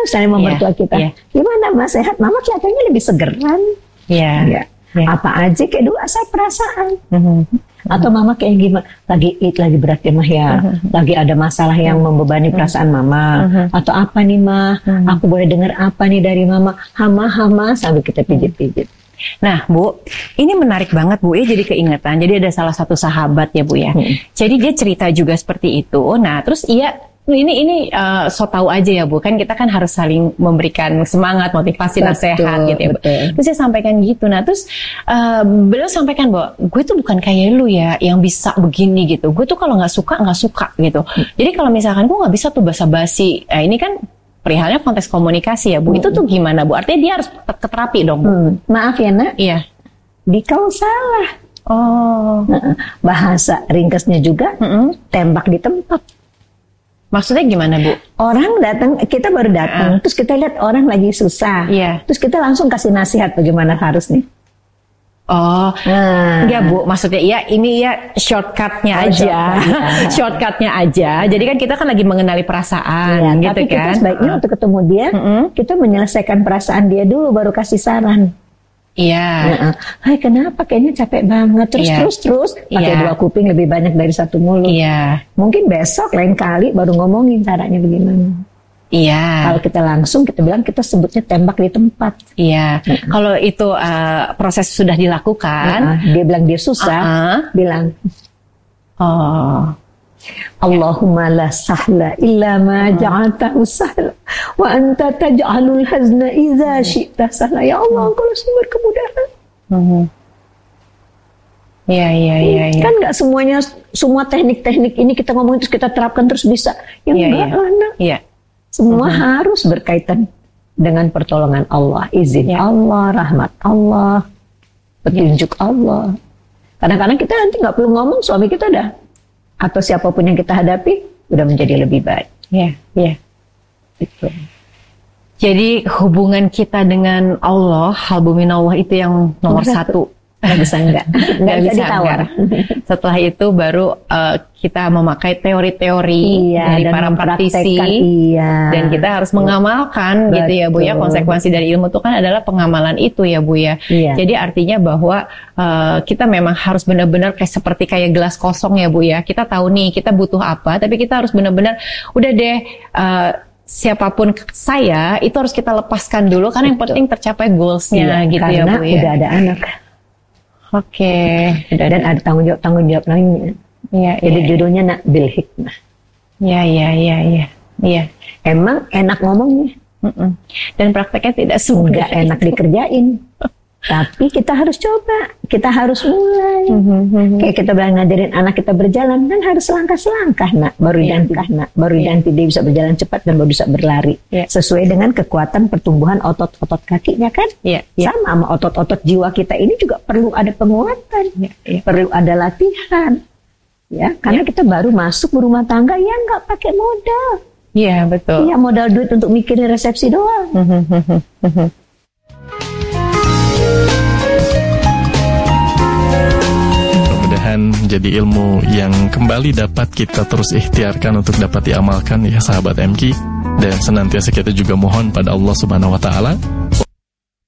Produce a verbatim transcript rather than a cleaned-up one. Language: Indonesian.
misalnya sama Iya, mertua kita, iya. gimana Mas, sehat? Mama kelihatannya lebih segeran. Iya. Ya. Iya. Apa aja kayak dulu asal perasaan. Mhm. Atau mama kayak gimana? Lagi it, lagi berat ya mah ya. Lagi ada masalah yang membebani perasaan mama. Atau apa nih mah? Aku boleh dengar apa nih dari mama? Hama-hama sambil kita pijit-pijit. Nah Bu, ini menarik banget Bu ya, jadi keingetan. Jadi ada salah satu sahabat ya Bu ya. Hmm. Jadi dia cerita juga seperti itu. Nah terus ia ini ini uh, so tahu aja ya Bu, kan kita kan harus saling memberikan semangat, motivasi, Betul, nasihat gitu ya Bu. betul. Terus dia sampaikan gitu. Nah terus uh, beliau sampaikan bahwa gue tuh bukan kayak lu ya yang bisa begini gitu. Gue tuh kalau nggak suka nggak suka gitu. Hmm. Jadi kalau misalkan gue nggak bisa tuh basa-basi, eh, ini kan perihalnya konteks komunikasi ya Bu. Hmm. Itu tuh gimana Bu? Artinya dia harus ke terapi dong Bu. Hmm. Maaf ya nak. Iya. Di kau salah. Oh. Bahasa ringkasnya juga mm-hmm. tembak di tempat. Maksudnya gimana Bu? Orang datang, kita baru datang, uh. terus kita lihat orang lagi susah, yeah. terus kita langsung kasih nasihat bagaimana harus nih. Oh, nah. Enggak Bu, maksudnya ya ini ya shortcutnya oh, aja, shortcut. shortcutnya aja. Jadi kan kita kan lagi mengenali perasaan, ya, gitu tapi kan. Tapi kita sebaiknya uh. untuk ketemu dia, uh-uh. kita menyelesaikan perasaan dia dulu, baru kasih saran. Iya. Nah, hai kenapa kayaknya capek banget terus yeah. terus terus pakai yeah. dua kuping lebih banyak dari satu mulut. Iya. Mungkin besok lain kali baru ngomongin caranya bagaimana. Iya. Kalau kita langsung kita bilang kita sebutnya tembak di tempat. Iya. Nah. Kalau itu uh, proses sudah dilakukan, nah, dia bilang dia susah, uh-huh. bilang, oh. Allahumma la sahla illa ma ja'altahu sahla wa anta taj'alul hazna idza syi'ta sahla. Ya Allah, engkau sumber kemudahan. Iya, iya, iya. Kan nggak semuanya, semua teknik-teknik ini kita ngomongin terus kita terapkan terus bisa. Ya, ya enggak lah nak. Iya. Semua uh-huh. harus berkaitan dengan pertolongan Allah, izin ya. Allah, rahmat Allah, petunjuk ya. Allah. Kadang-kadang kita nanti nggak perlu ngomong, suami kita dah atau siapapun yang kita hadapi udah menjadi lebih baik. Ya, ya. Gitu. Jadi hubungan kita dengan Allah, halbuminallah itu yang nomor satu. Nggak bisa enggak, nggak bisa ditawar. Setelah itu baru uh, kita memakai teori-teori iya, dari para praktisi, iya. dan kita harus mengamalkan. Betul. Gitu ya Bu ya. Konsekuensi dari ilmu itu kan adalah pengamalan itu ya Bu ya. Iya. Jadi artinya bahwa uh, kita memang harus benar-benar kayak seperti kayak gelas kosong ya Bu ya. Kita tahu nih kita butuh apa, tapi kita harus benar-benar udah deh. Uh, siapapun saya itu harus kita lepaskan dulu karena yang penting tercapai goalsnya iya, gitu ya Bu ya. Karena udah ada anak. Oke, okay. Dan ada tanggung jawab tanggung jawab lainnya. Iya. Jadi ya, judulnya nak bil hikmah. Iya, iya, iya, iya. Iya. Emang enak ngomongnya. Mm-mm. Dan prakteknya tidak sudah enak dikerjain. Tapi kita harus coba, kita harus mulai. Mm-hmm. Kayak kita bilang ngajarin anak kita berjalan, kan harus selangkah-selangkah nak, baru yeah. langkah nak, baru yeah. nanti dia bisa berjalan cepat dan baru bisa berlari. Yeah. Sesuai dengan kekuatan pertumbuhan otot-otot kakinya kan. Yeah. Yeah. Sama sama otot-otot jiwa kita ini juga perlu ada penguatan, yeah. Yeah. perlu ada latihan. Ya, karena yeah. kita baru masuk berumah tangga ya nggak pakai modal. Iya yeah, betul. Iya modal duit untuk mikirin resepsi doang. Menjadi ilmu yang kembali dapat kita terus ikhtiarkan untuk dapat diamalkan ya sahabat M K, dan senantiasa kita juga mohon pada Allah Subhanahu wa taala